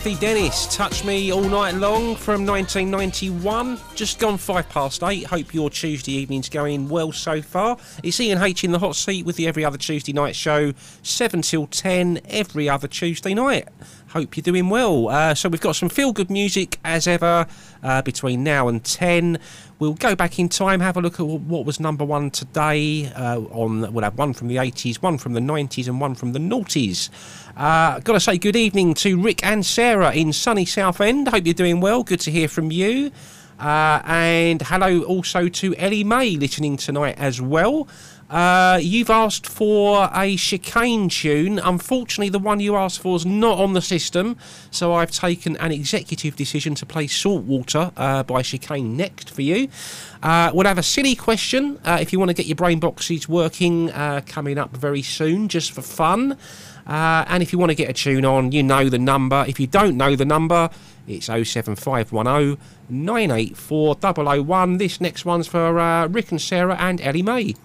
Kathy Dennis, Touch Me All Night Long from 1991. Just gone 8:05. Hope your Tuesday evening's going well so far. It's Ian H in the hot seat with the Every Other Tuesday Night show, 7 till 10 every other Tuesday night. Hope you're doing well. So we've got some feel-good music as ever between now and 10. We'll go back in time, have a look at what was number one today. We'll have one from the 80s, one from the 90s and one from the noughties. Got to say good evening to Rick and Sarah in sunny Southend. Hope you're doing well. Good to hear from you. And hello also to Ellie May listening tonight as well. You've asked for a Chicane tune. Unfortunately, the one you asked for is not on the system, so I've taken an executive decision to play Saltwater by Chicane next for you. We'll have a silly question if you want to get your brain boxes working coming up very soon, just for fun. And if you want to get a tune on, you know the number. If you don't know the number, it's 07510 984 001. This next one's for Rick and Sarah and Ellie May.